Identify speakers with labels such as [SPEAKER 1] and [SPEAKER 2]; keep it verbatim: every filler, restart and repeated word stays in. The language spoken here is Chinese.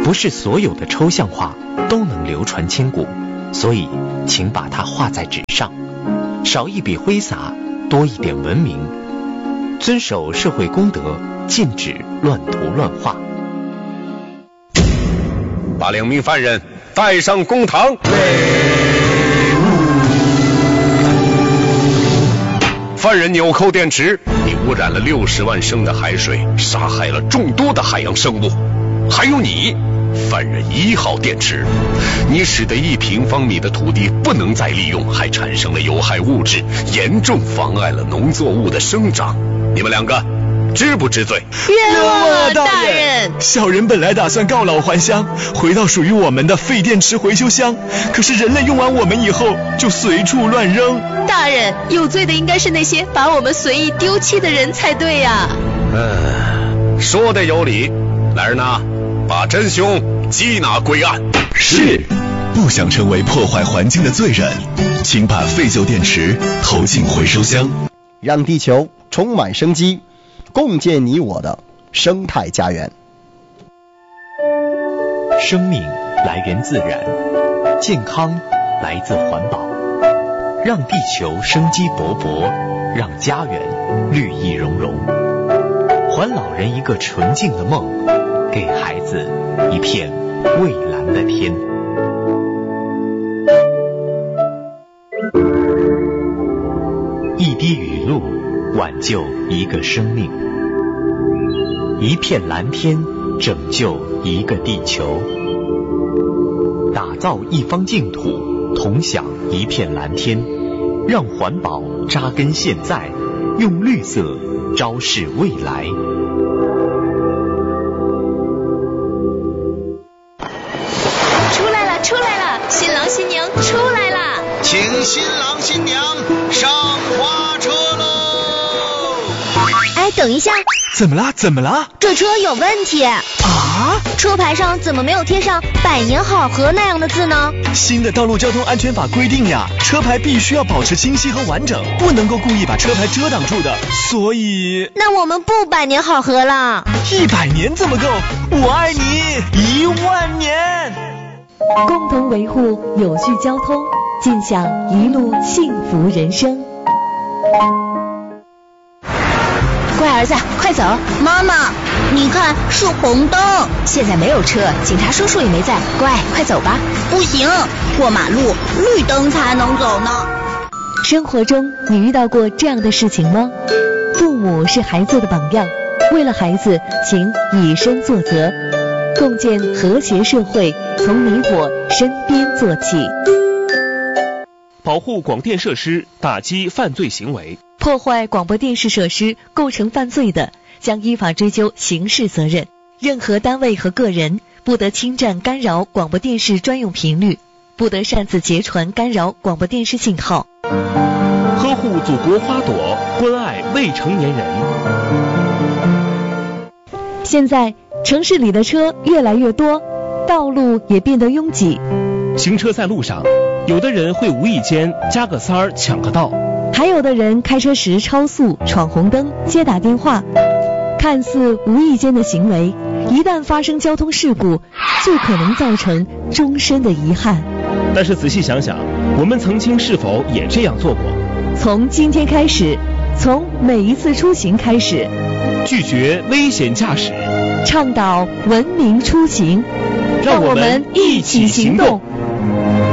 [SPEAKER 1] 不是所有的抽象画都能流传千古，所以请把它画在纸上，少一笔挥洒，多一点文明，遵守社会公德，禁止乱涂乱画。
[SPEAKER 2] 把两名犯人带上公堂。犯人纽扣电池，你污染了六十万升的海水，杀害了众多的海洋生物。还有你，犯人一号电池，你使得一平方米的土地不能再利用，还产生了有害物质，严重妨碍了农作物的生长。你们两个知不知罪？
[SPEAKER 3] 冤枉大人！
[SPEAKER 4] 小人本来打算告老还乡，回到属于我们的废电池回收箱，可是人类用完我们以后就随处乱扔。
[SPEAKER 3] 大人，有罪的应该是那些把我们随意丢弃的人才对呀。
[SPEAKER 2] 嗯，说的有理。来人呐，把真凶缉拿归案。
[SPEAKER 4] 是。不想成为破坏环境的罪人，请把废旧电池投进回收箱，
[SPEAKER 5] 让地球充满生机，共建你我的生态家园。
[SPEAKER 1] 生命来源自然，健康来自环保，让地球生机勃勃，让家园绿意融融，还老人一个纯净的梦，给孩子一片蔚蓝的天。一滴雨露挽救一个生命，一片蓝天拯救一个地球，打造一方净土，同享一片蓝天，让环保扎根现在，用绿色昭示未来。
[SPEAKER 3] 出来了，出来了，新郎新娘出来了，
[SPEAKER 6] 请新郎新娘上花车喽！
[SPEAKER 7] 哎，等一下，
[SPEAKER 4] 怎么啦？怎么啦？
[SPEAKER 7] 这车有问题啊！车牌上怎么没有贴上百年好合那样的字呢？
[SPEAKER 4] 新的道路交通安全法规定呀，车牌必须要保持清晰和完整，不能够故意把车牌遮挡住的，所以
[SPEAKER 7] 那我们不百年好合了。
[SPEAKER 4] 一百年怎么够？我爱你一万年。
[SPEAKER 8] 共同维护有序交通，尽享一路幸福人生。
[SPEAKER 3] 乖儿子，快走！
[SPEAKER 7] 妈妈，你看是红灯。
[SPEAKER 3] 现在没有车，警察叔叔也没在，乖，快走吧。
[SPEAKER 7] 不行，过马路绿灯才能走呢。
[SPEAKER 8] 生活中你遇到过这样的事情吗？父母是孩子的榜样，为了孩子，请以身作则，共建和谐社会，从你我身边做起。
[SPEAKER 9] 保护广电设施，打击犯罪行为。
[SPEAKER 8] 破坏广播电视设施构成犯罪的，将依法追究刑事责任。任何单位和个人不得侵占干扰广播电视专用频率，不得擅自截传干扰广播电视信号。
[SPEAKER 9] 呵护祖国花朵，关爱未成年人。
[SPEAKER 8] 现在城市里的车越来越多，道路也变得拥挤。
[SPEAKER 9] 行车在路上，有的人会无意间加个塞儿抢个道，
[SPEAKER 8] 还有的人开车时超速、闯红灯、接打电话，看似无意间的行为，一旦发生交通事故，就可能造成终身的遗憾。
[SPEAKER 9] 但是仔细想想，我们曾经是否也这样做过？
[SPEAKER 8] 从今天开始，从每一次出行开始，
[SPEAKER 9] 拒绝危险驾驶，
[SPEAKER 8] 倡导文明出行，让我们一起行动。